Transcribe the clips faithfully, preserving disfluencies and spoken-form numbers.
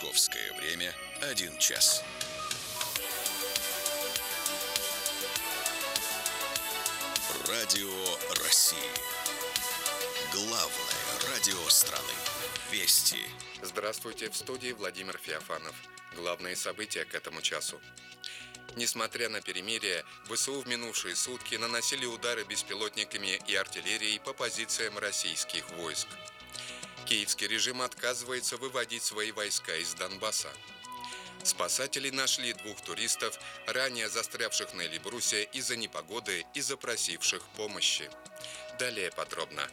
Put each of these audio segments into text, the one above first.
Московское время один час. Радио России. Главное радио страны. Вести. Здравствуйте, в студии Владимир Феофанов. Главные события к этому часу. Несмотря на перемирие, ВСУ в минувшие сутки наносили удары беспилотниками и артиллерией по позициям российских войск. Киевский режим отказывается выводить свои войска из Донбасса. Спасатели нашли двух туристов, ранее застрявших на Эльбрусе из-за непогоды и запросивших помощи. Далее подробно.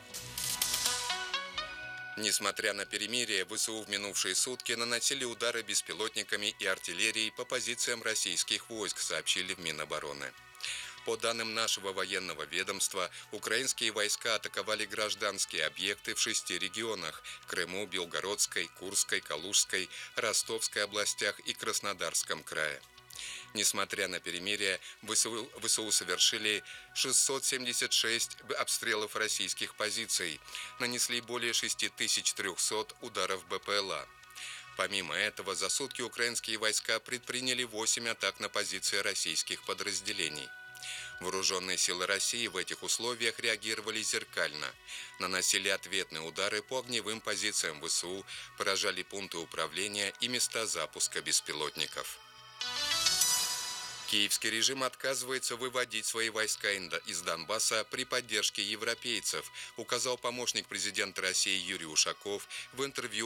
Несмотря на перемирие, ВСУ в минувшие сутки наносили удары беспилотниками и артиллерией по позициям российских войск, сообщили в Минобороны. По данным нашего военного ведомства, украинские войска атаковали гражданские объекты в шести регионах – Крыму, Белгородской, Курской, Калужской, Ростовской областях и Краснодарском крае. Несмотря на перемирие, ВСУ, ВСУ совершили шестьсот семьдесят шесть обстрелов российских позиций, нанесли более шесть тысяч триста ударов БПЛА. Помимо этого, за сутки украинские войска предприняли восемь атак на позиции российских подразделений. Вооруженные силы России в этих условиях реагировали зеркально, наносили ответные удары по огневым позициям ВСУ, поражали пункты управления и места запуска беспилотников. Киевский режим отказывается выводить свои войска из Донбасса при поддержке европейцев, указал помощник президента России Юрий Ушаков в интервью